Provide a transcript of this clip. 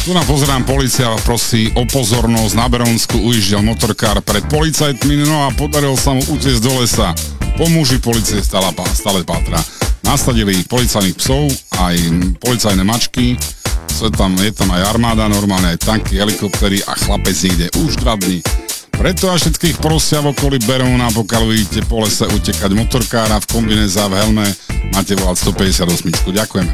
Tu nám pozerám, polícia prosí o pozornosť. Na Berónsku ujížďal motorkár pred policajtmi, no a podaril sa mu utiecť do lesa. Pomôži policie stále pátra. Nasadili policajných psov, aj policajné mačky. Je tam aj armáda, normálne aj tanky, helikoptery a chlapec niekde už 2 dní. Preto a všetkých prosia v okolí Beróna, pokiaľ vidíte po lese utekať motorkára v kombinéze a v helme, máte volať 158. Ďakujeme.